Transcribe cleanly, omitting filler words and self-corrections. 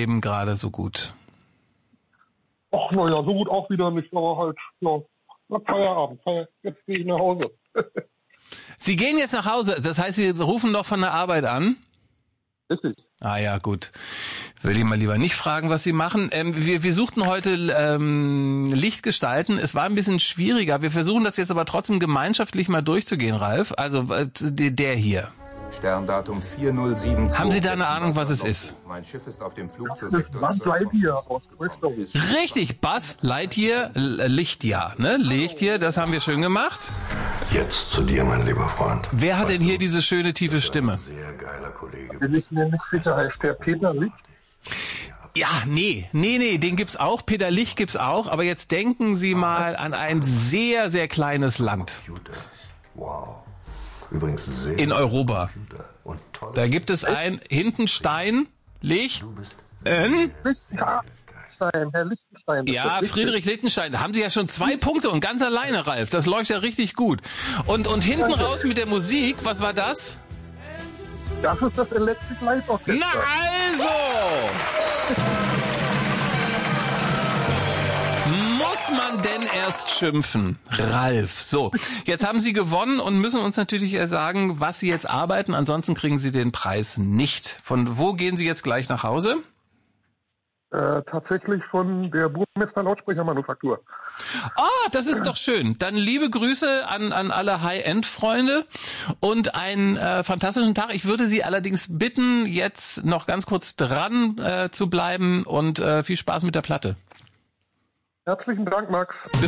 Leben gerade so gut? Ach, naja, so gut auch wieder nicht, aber halt, ja, Feierabend. Jetzt gehe ich nach Hause. Sie gehen jetzt nach Hause, das heißt, Sie rufen doch von der Arbeit an? Richtig. Ah ja, gut. Würde ich mal lieber nicht fragen, was Sie machen. Wir suchten heute Licht gestalten. Es war ein bisschen schwieriger. Wir versuchen das jetzt aber trotzdem gemeinschaftlich mal durchzugehen, Ralf. Also der hier. Sterndatum 4072. Haben Sie da eine Ahnung, was es ist? Mein Schiff ist auf dem Flug zur Das Sektor Buzz 12 Lightyear aus Toy Story. Richtig, Buzz Lightyear, Lichtjahr, ne? Lichtjahr, das haben wir schön gemacht. Jetzt zu dir, mein lieber Freund. Wer hat denn hier diese schöne, tiefe Stimme? Sehr geiler Kollege. Bin ich mir nicht sicher, heißt der Peter Licht? Ja, nee, den gibt's auch, Peter Licht gibt's auch, aber jetzt denken Sie mal an ein sehr, sehr kleines Land. Computer. Wow. Übrigens sehr In Europa. Computer. Und toll. Da gibt es ein Hintenstein, Licht, Du bist Herr Lichtenstein. Ja, Friedrich Lichtenstein, da haben Sie ja schon 2 Punkte und ganz alleine, Ralf. Das läuft ja richtig gut. Und hinten raus mit der Musik, was war das? Das ist das Electric Light Orchestra. Na also! Muss man denn erst schimpfen? Ralf. So, jetzt haben Sie gewonnen und müssen uns natürlich sagen, was Sie jetzt arbeiten. Ansonsten kriegen Sie den Preis nicht. Von wo gehen Sie jetzt gleich nach Hause? Tatsächlich von der Burmester Lautsprechermanufaktur. Ah, das ist doch schön. Dann liebe Grüße an alle High-End-Freunde und einen fantastischen Tag. Ich würde Sie allerdings bitten, jetzt noch ganz kurz dran zu bleiben und viel Spaß mit der Platte. Herzlichen Dank, Max.